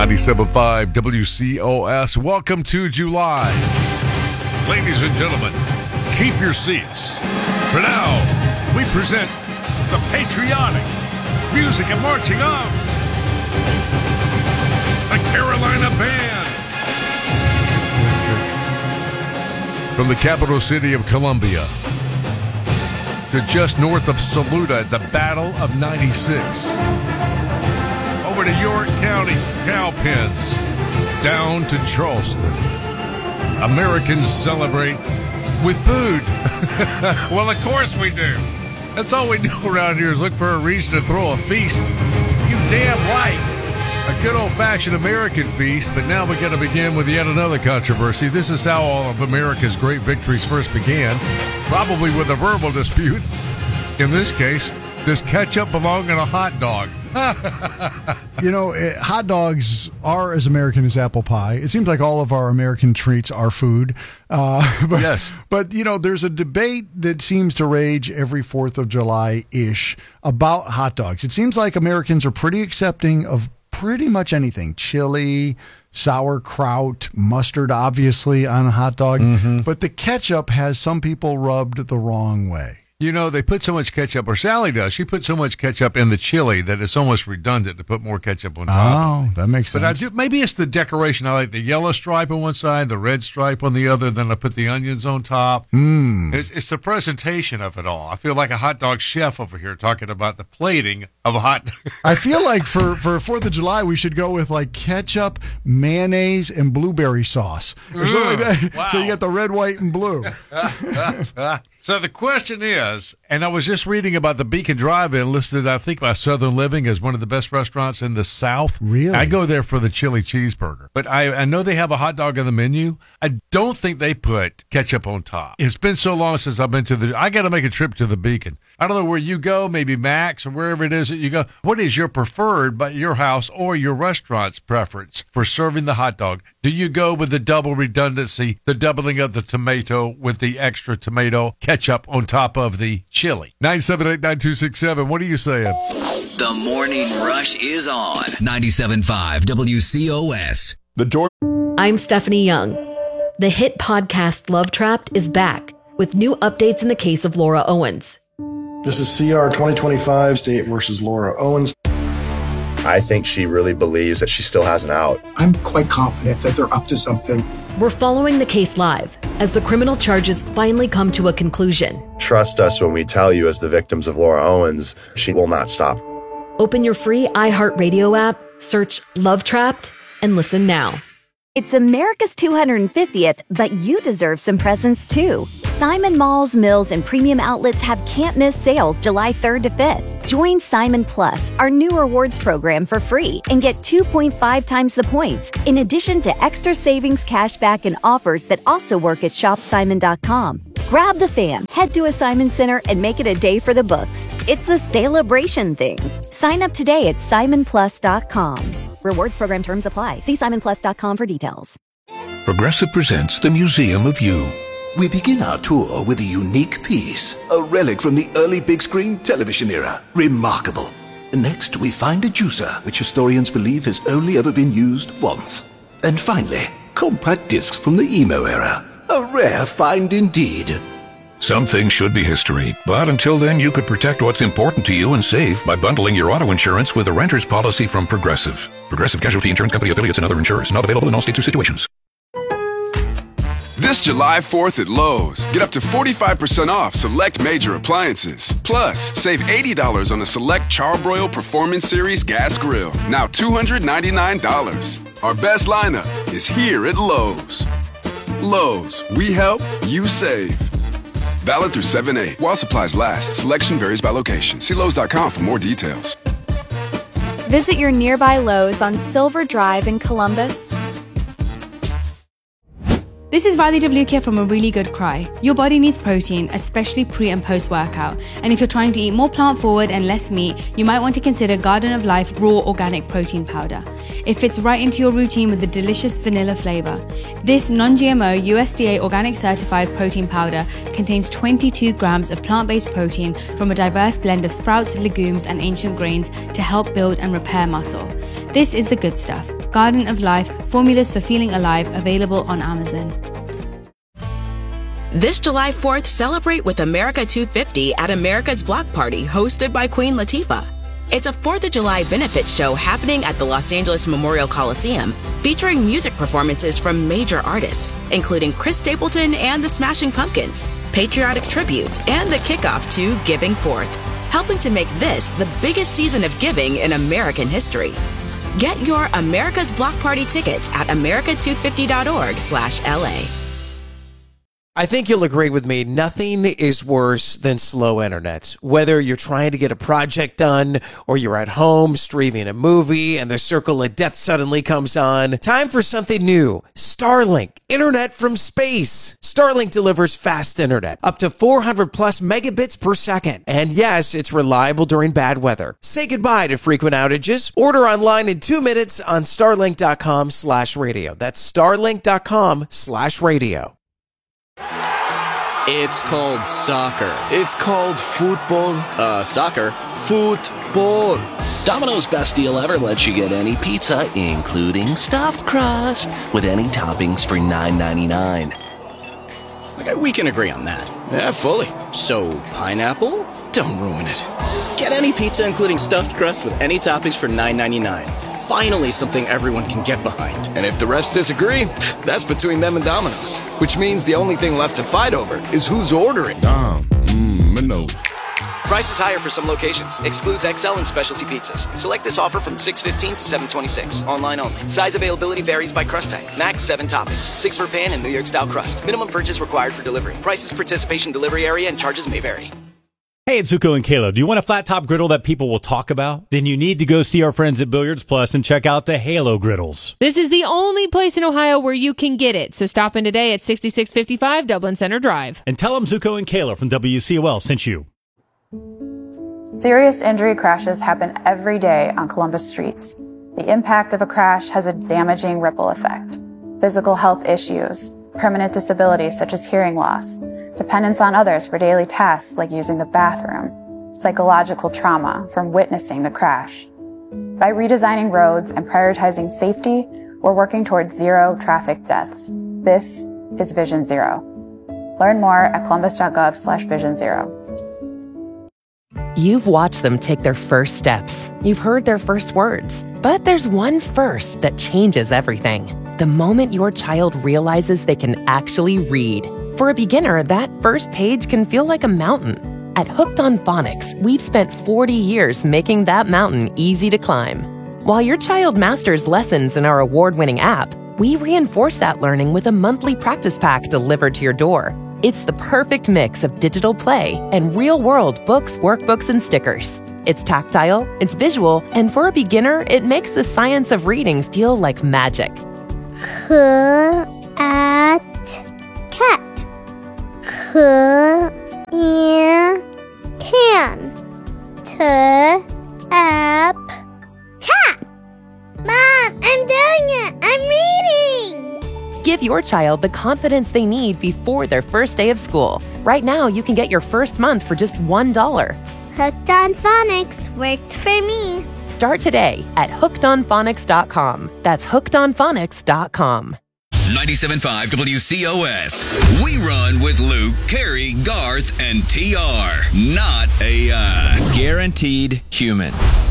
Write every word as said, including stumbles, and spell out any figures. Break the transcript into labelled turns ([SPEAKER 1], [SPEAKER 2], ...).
[SPEAKER 1] ninety-seven point five W C O S. Welcome to July. Ladies and gentlemen, keep your seats. For now, we present the patriotic music and marching of the Carolina Band. From the capital city of Columbia to just north of Saluda at the Battle of ninety-six. Over to York County, Cowpens, down to Charleston. Americans celebrate with food. Well, of course we do. That's all we do around here is look for a reason to throw a feast. You damn right. A good old-fashioned American feast, but now we're going to begin with yet another controversy. This is how all of America's great victories first began, probably with a verbal dispute. In this case, does ketchup belong in a hot dog?
[SPEAKER 2] You know, eh, hot dogs are as American as apple pie. It seems like all of our American treats are food. Uh, but,
[SPEAKER 1] yes.
[SPEAKER 2] But, you know, there's a debate that seems to rage every fourth of July-ish about hot dogs. It seems like Americans are pretty accepting of pretty much anything. Chili, sauerkraut, mustard, obviously, on a hot dog. Mm-hmm. But the ketchup has some people rubbed the wrong way.
[SPEAKER 1] You know, they put so much ketchup, or Sally does. She put so much ketchup in the chili that it's almost redundant to put more ketchup on top.
[SPEAKER 2] Oh, that makes sense.
[SPEAKER 1] But I do, maybe it's the decoration. I like the yellow stripe on one side, the red stripe on the other, then I put the onions on top.
[SPEAKER 2] Mm.
[SPEAKER 1] It's, it's the presentation of it all. I feel like a hot dog chef over here talking about the plating of a hot dog.
[SPEAKER 2] I feel like for, for fourth of July, we should go with like ketchup, mayonnaise, and blueberry sauce. Or something like that.
[SPEAKER 1] Wow.
[SPEAKER 2] So you got the red, white, and blue.
[SPEAKER 1] So the question is, and I was just reading about the Beacon Drive-In listed, I think, by Southern Living as one of the best restaurants in the South.
[SPEAKER 2] Really?
[SPEAKER 1] I go there for the chili cheeseburger. But I, I know they have a hot dog on the menu. I don't think they put ketchup on top. It's been so long since I've been to the, I got to make a trip to the Beacon. I don't know where you go, maybe Max or wherever it is that you go. What is your preferred, by your house or your restaurant's preference for serving the hot dog? Do you go with the double redundancy, the doubling of the tomato with the extra tomato ketchup on top of the chili? nine seven eight, nine two six seven. What are you saying?
[SPEAKER 3] The Morning Rush is on ninety-seven point five W C O S.
[SPEAKER 4] The door.
[SPEAKER 5] I'm Stephanie Young. The hit podcast Love Trapped is back with new updates in the case of Laura Owens.
[SPEAKER 6] This is C R twenty twenty-five, State versus Laura Owens.
[SPEAKER 7] I think she really believes that she still has an out.
[SPEAKER 8] I'm quite confident that they're up to something.
[SPEAKER 5] We're following the case live as the criminal charges finally come to a conclusion.
[SPEAKER 7] Trust us when we tell you, as the victims of Laura Owens, she will not stop.
[SPEAKER 5] Open your free iHeartRadio app, search Love Trapped, and listen now.
[SPEAKER 9] It's America's two hundred fiftieth, but you deserve some presents too. Simon Malls, Mills, and premium outlets have can't-miss sales July third to fifth. Join Simon Plus, our new rewards program, for free and get two point five times the points, in addition to extra savings, cashback, and offers that also work at shop simon dot com. Grab the fam, head to a Simon Center, and make it a day for the books. It's a celebration thing. Sign up today at simon plus dot com. Rewards program terms apply. See simon plus dot com for details.
[SPEAKER 10] Progressive presents the Museum of You.
[SPEAKER 11] We begin our tour with a unique piece, a relic from the early big screen television era. Remarkable. Next, we find a juicer, which historians believe has only ever been used once. And finally, compact discs from the emo era. A rare find indeed.
[SPEAKER 10] Some things should be history, but until then, you could protect what's important to you and save by bundling your auto insurance with a renter's policy from Progressive. Progressive Casualty Insurance Company affiliates and other insurers. Not available in all states or situations.
[SPEAKER 12] This July fourth at Lowe's, get up to forty-five percent off select major appliances. Plus, save eighty dollars on a select Charbroil Performance Series gas grill. Now two hundred ninety-nine dollars. Our best lineup is here at Lowe's. Lowe's, we help, you save. Valid through seven eight. While supplies last, selection varies by location. See Lowe's dot com for more details.
[SPEAKER 13] Visit your nearby Lowe's on Silver Drive in Columbus. This is Riley W. here from A Really Good Cry. Your body needs protein, especially pre and post workout. And if you're trying to eat more plant forward and less meat, you might want to consider Garden of Life Raw Organic Protein Powder. It fits right into your routine with a delicious vanilla flavor. This non-G M O U S D A organic certified protein powder contains twenty-two grams of plant-based protein from a diverse blend of sprouts, legumes, and ancient grains to help build and repair muscle. This is the good stuff. Garden of Life, Formulas for Feeling Alive, available on Amazon.
[SPEAKER 4] This July fourth, celebrate with America two fifty at America's Block Party, hosted by Queen Latifah. It's a fourth of July benefit show happening at the Los Angeles Memorial Coliseum, featuring music performances from major artists, including Chris Stapleton and the Smashing Pumpkins, patriotic tributes, and the kickoff to Giving Forth, helping to make this the biggest season of giving in American history. Get your America's Block Party tickets at america two fifty dot org slash L A.
[SPEAKER 14] I think you'll agree with me, nothing is worse than slow internet. Whether you're trying to get a project done or you're at home streaming a movie and the circle of death suddenly comes on, time for something new. Starlink, internet from space. Starlink delivers fast internet, up to four hundred plus megabits per second. And yes, it's reliable during bad weather. Say goodbye to frequent outages. Order online in two minutes on starlink.com slash radio. That's starlink.com slash radio.
[SPEAKER 15] It's called soccer. It's called football. Uh, soccer. Football.
[SPEAKER 16] Domino's best deal ever lets you get any pizza, including stuffed crust, with any toppings for nine ninety-nine.
[SPEAKER 15] Okay, we can agree on that. Yeah, fully. So, pineapple? Don't ruin it. Get any pizza, including stuffed crust, with any toppings for nine ninety-nine. Finally something everyone can get behind.
[SPEAKER 17] And if the refs disagree, that's between them and Domino's. Which means the only thing left to fight over is who's ordering. Dom, mmm, no.
[SPEAKER 18] Price is higher for some locations. Excludes X L and specialty pizzas. Select this offer from six fifteen to seven twenty-six. Online only. Size availability varies by crust type. Max seven toppings. Six for pan and New York style crust. Minimum purchase required for delivery. Prices, participation, delivery area, and charges may vary.
[SPEAKER 19] Hey, it's Zuko and Kayla. Do you want a flat top griddle that people will talk about? Then you need to go see our friends at Billiards Plus and check out the Halo griddles.
[SPEAKER 20] This is the only place in Ohio where you can get it. So stop in today at sixty-six fifty-five Dublin Center Drive.
[SPEAKER 19] And tell them Zuko and Kayla from W C O L sent you.
[SPEAKER 21] Serious injury crashes happen every day on Columbus streets. The impact of a crash has a damaging ripple effect. Physical health issues, permanent disabilities such as hearing loss, dependence on others for daily tasks like using the bathroom, psychological trauma from witnessing the crash. By redesigning roads and prioritizing safety, we're working towards zero traffic deaths. This is Vision Zero. Learn more at columbus.gov slash vision zero.
[SPEAKER 22] You've watched them take their first steps. You've heard their first words. But there's one first that changes everything. The moment your child realizes they can actually read. For a beginner, that first page can feel like a mountain. At Hooked on Phonics, we've spent forty years making that mountain easy to climb. While your child masters lessons in our award-winning app, we reinforce that learning with a monthly practice pack delivered to your door. It's the perfect mix of digital play and real-world books, workbooks, and stickers. It's tactile, it's visual, and for a beginner, it makes the science of reading feel like magic.
[SPEAKER 23] Cat. Cat. C can. T app tap. Mom, I'm doing it. I'm reading.
[SPEAKER 22] Give your child the confidence they need before their first day of school. Right now, you can get your first month for just one dollar.
[SPEAKER 23] Hooked on Phonics worked for me.
[SPEAKER 22] Start today at hooked on phonics dot com. That's hooked on phonics dot com.
[SPEAKER 3] ninety-seven point five W C O S. We run with Luke, Carrie, Garth, and T R. Not A I.
[SPEAKER 24] Guaranteed human.